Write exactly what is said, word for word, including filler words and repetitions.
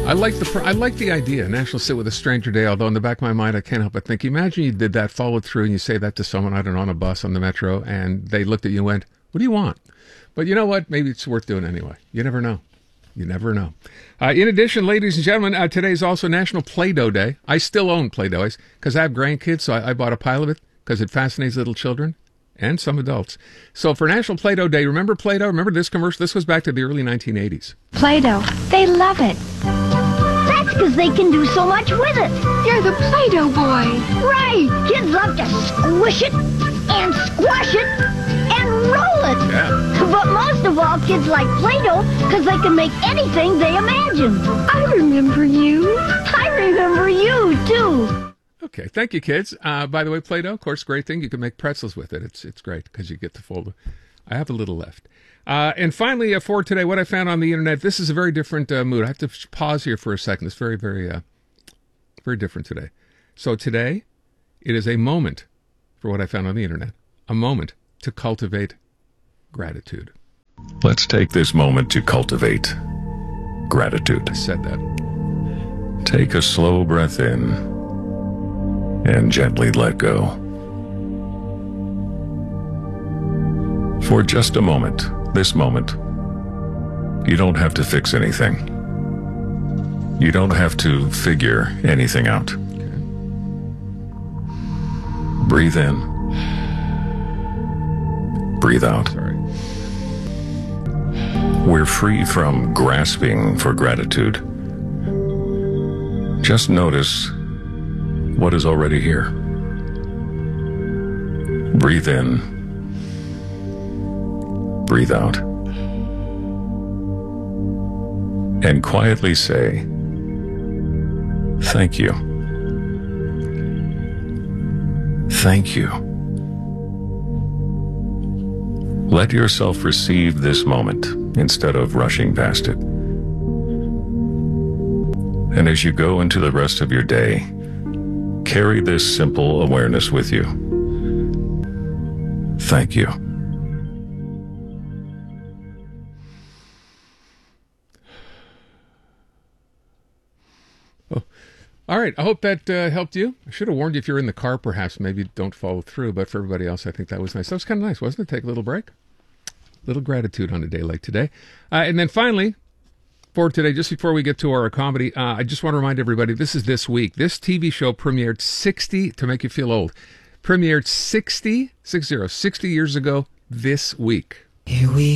I like the pr- I like the idea, National Sit with a Stranger Day, although in the back of my mind I can't help but think, imagine you did that, followed through, and you say that to someone, I don't know, on a bus, on the metro, and they looked at you and went, what do you want? But you know what? Maybe it's worth doing anyway. You never know. You never know. Uh, in addition, ladies and gentlemen, uh, today is also National Play-Doh Day. I still own Play-Doh because I have grandkids, so I, I bought a pile of it because it fascinates little children and some adults. So for National Play-Doh Day, remember Play-Doh? Remember this commercial? This goes back to the early nineteen eighties. Play-Doh. They love it. That's because they can do so much with it. You're the Play-Doh boy. Right. Kids love to squish it and squash it and roll it. Yeah. But most of all, kids like Play-Doh because they can make anything they imagine. I remember you. I remember you, too. Okay, thank you, kids. Uh, by the way, Play-Doh, of course, great thing. You can make pretzels with it. It's it's great because you get to fold it. I have a little left. Uh, and finally, uh, for today, what I found on the internet, this is a very different uh, mood. I have to pause here for a second. It's very, very, uh, very different today. So today, it is a moment for what I found on the internet, a moment to cultivate gratitude. Let's take this moment to cultivate gratitude. I said that. Take a slow breath in and gently let go. For just a moment, this moment, you don't have to fix anything. You don't have to figure anything out. Okay. Breathe in. Breathe out. Sorry. We're free from grasping for gratitude. Just notice what is already here. Breathe in. Breathe out. And quietly say, thank you. Thank you. Let yourself receive this moment instead of rushing past it. And as you go into the rest of your day, carry this simple awareness with you. Thank you. Oh. All right. I hope that uh, helped you. I should have warned you if you're in the car, perhaps, maybe don't follow through. But for everybody else, I think that was nice. That was kind of nice, wasn't it? Take a little break. Little gratitude on a day like today. Uh, and then finally, for today, just before we get to our comedy, uh, I just want to remind everybody, this is this week. This T V show premiered sixty, to make you feel old, premiered sixty, six zero, sixty years ago this week. Here we